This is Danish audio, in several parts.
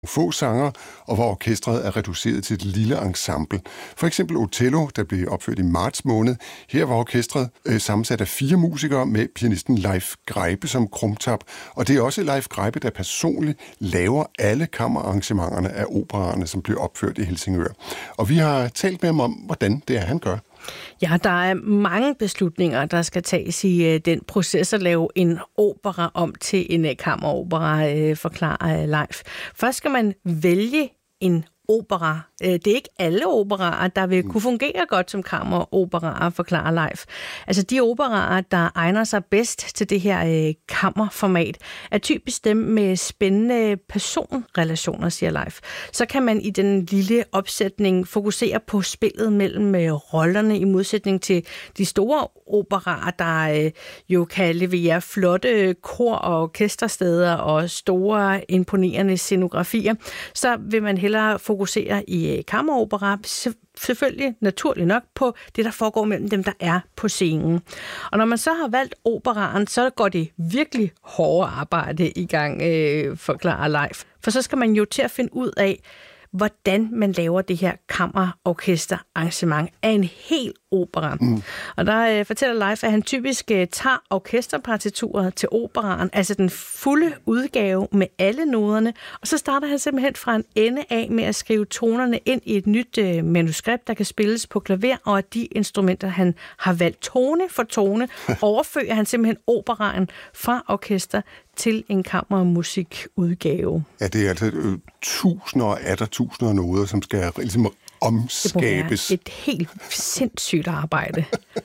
få sanger, og hvor orkestret er reduceret til et lille ensemble. For eksempel Otello, der blev opført i marts måned. Her var orkestret sammensat af 4 musikere med pianisten Leif Greibe som krumtap. Og det er også Leif Greibe, der personligt laver alle kammerarrangementerne af operaerne, som blev opført i Helsingør. Og vi har talt med ham om, hvordan det er, han gør. Ja, der er mange beslutninger, der skal tages i den proces at lave en opera om til en kammeropera, forklarer Leif. Først skal man vælge en opera. Det er ikke alle operaer, der vil kunne fungere godt som kammeroperaer, forklarer Leif. Altså de operaer, der egner sig bedst til det her kammerformat, er typisk dem med spændende personrelationer, siger Leif. Så kan man i den lille opsætning fokusere på spillet mellem rollerne i modsætning til de store operaer, der jo kan levere flotte kor- og orkestersteder og store imponerende scenografier. Så vil man hellere fokusere i kammeropera, selvfølgelig naturligt nok på det, der foregår mellem dem, der er på scenen. Og når man så har valgt operaen, så går det virkelig hårde arbejde i gang, forklarer Leif. For så skal man jo til at finde ud af, hvordan man laver det her kammerorkesterarrangement af en hel opera. Og der fortæller Leif, at han typisk tager orkesterpartituret til operaen, altså den fulde udgave med alle noderne, og så starter han simpelthen fra en ende af med at skrive tonerne ind i et nyt manuskript, der kan spilles på klaver, og af de instrumenter, han har valgt tone for tone, overfører han simpelthen operaen fra orkester til en kammermusikudgave. Ja, det er altså tusinder og atter tusinder af noder, som skal ligesom omskabes. Det er et helt sindssygt arbejde.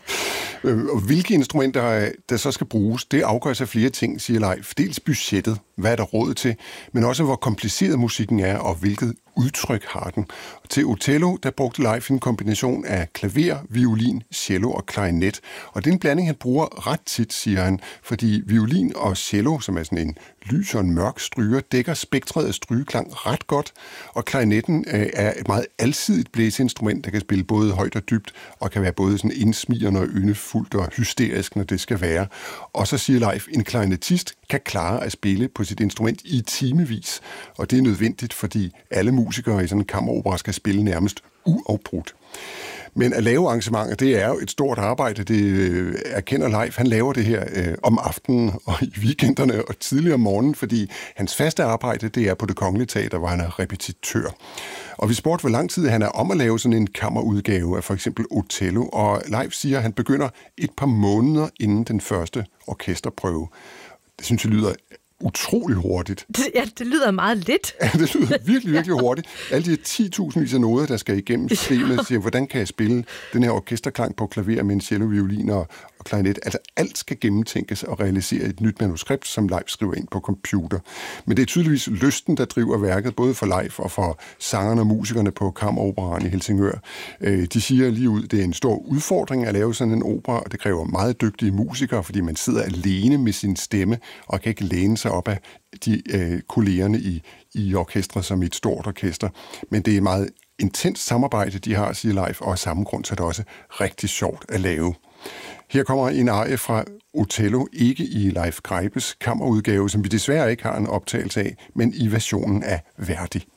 Og hvilke instrumenter, der så skal bruges, det afgøres af flere ting, siger Leif. Dels budgettet, hvad er der råd til, men også hvor kompliceret musikken er, og hvilket udtryk har den. Og til Otello, der brugte Leif en kombination af klaver, violin, cello og klarinet. Og det er en blanding, han bruger ret tit, siger han, fordi violin og cello, som er sådan en lys og en mørk stryger, dækker spektret af strygeklang ret godt, og klarinetten er et meget alsidigt blæseinstrument, der kan spille både højt og dybt, og kan være både sådan indsmirrende og yndefuldt og hysterisk, når det skal være. Og så siger Leif, en klarinetist kan klare at spille på sit instrument i timevis, og det er nødvendigt, fordi alle musikere i sådan en kammeropera skal spille nærmest uafbrudt. Men at lave arrangementer, det er jo et stort arbejde, det erkender Leif. Han laver det her om aftenen og i weekenderne og tidligere om morgenen, fordi hans faste arbejde, det er på Det Kongelige Teater, hvor han er repetitør. Og vi spurgte, hvor lang tid han er om at lave sådan en kammerudgave af for eksempel Otello, og Leif siger, at han begynder et par måneder inden den første orkesterprøve. Det synes jeg lyder utrolig hurtigt. Ja, det lyder meget lidt. Ja, det lyder virkelig, virkelig hurtigt. Alle de 10.000 af noder, der skal igennem systemet, siger, hvordan kan jeg spille den her orkesterklang på klaver med en cello, violin og klarinet. Altså alt skal gennemtænkes og realisere et nyt manuskript, som Leif skriver ind på computer. Men det er tydeligvis lysten, der driver værket, både for Leif og for sangerne og musikerne på Kammeroperaen i Helsingør. De siger lige ud, det er en stor udfordring at lave sådan en opera, og det kræver meget dygtige musikere, fordi man sidder alene med sin stemme og kan ikke læne sig op af de kollegerne i orkestret som i et stort orkester. Men det er et meget intens samarbejde, de har, siger Leif, og af samme grund så er det også rigtig sjovt at lave. Her kommer en arie fra Otello, ikke i Leif Greibes kammerudgave, som vi desværre ikke har en optagelse af, men i versionen af Verdi.